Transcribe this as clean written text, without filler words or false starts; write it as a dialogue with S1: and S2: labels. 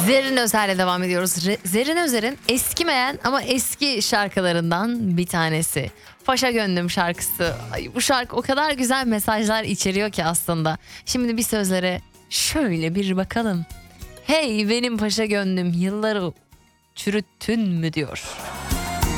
S1: Zerrin Özer'le devam ediyoruz. Zerrin Özer'in eskimeyen ama eski şarkılarından bir tanesi. Paşa Gönlüm şarkısı. Ay, bu şarkı o kadar güzel mesajlar içeriyor ki aslında. Şimdi bir sözlere şöyle bir bakalım. Hey benim paşa gönlüm, yılları çürüttün mü diyor.